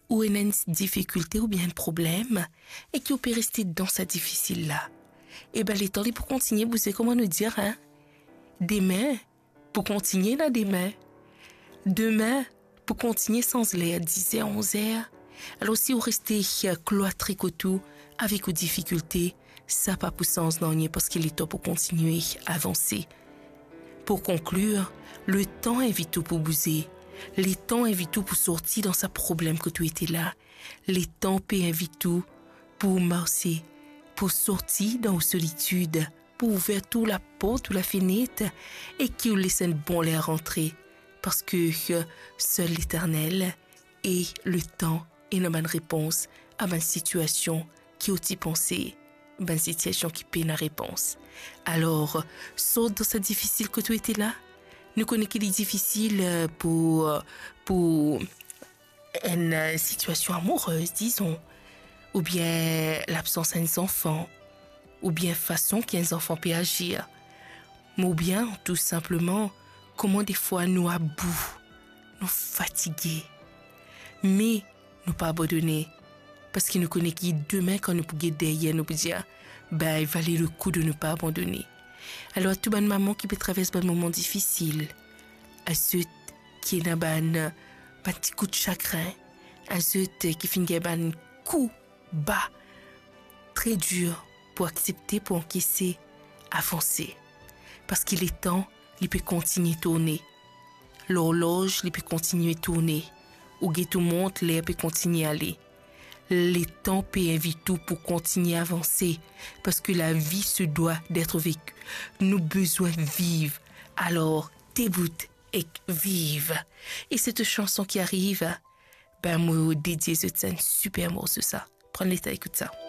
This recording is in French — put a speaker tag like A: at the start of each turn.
A: ou une difficulté ou bien un problème et qui peut rester dans sa difficile là. Et ben les temps pour continuer, vous savez comment nous dire, hein? Demain, pour continuer là, demain, pour continuer sans l'air, 10h, 11h. Alors si vous restez cloîtré tout avec vos difficultés, ça n'a pas de sens non, parce qu'il est temps pour continuer à avancer. Pour conclure, le temps invite tout pour bouger. Les temps invitent tout pour sortir dans sa problème que tu étais là. Les temps invitent tout pour marcher, pour sortir dans la solitude, pour ouvrir toute la porte ou la fenêtre et qui vous laisse un bon l'air rentrer. Parce que seul l'Éternel et le temps est une bonne réponse à une situation qui a-t-il pensé, une situation qui peine la réponse. Alors, saute dans cette difficile que tu étais là. Nous connaissons qu'il est difficile pour une situation amoureuse, disons, ou bien l'absence d'un enfant, ou bien façon qu'un enfant peut agir, ou bien tout simplement comment des fois nous à bout, nous fatigués, mais nous pas abandonner, parce qu'il nous connaît qui demain quand nous pouvons derrière nous dire, il valait le coup de ne pas abandonner. Alors, toute bonne maman qui peut traverser un moment difficile, à ceux qui ont un petit coup de chagrin, à ceux qui finissent un coup bas, très dur, pour accepter, pour encaisser, avancer. Parce qu'il est temps, il peut continuer à tourner. L'horloge, il peut continuer à tourner. Ou tout monte, l'air peut continuer à aller. Les temps peut inviter tout pour continuer à avancer parce que la vie se doit d'être vécue. Nous besoin de vivre. Alors, début et vive. Et cette chanson qui arrive, moi, dédié, c'est un super morceau ça. Prenez le temps, écoute ça.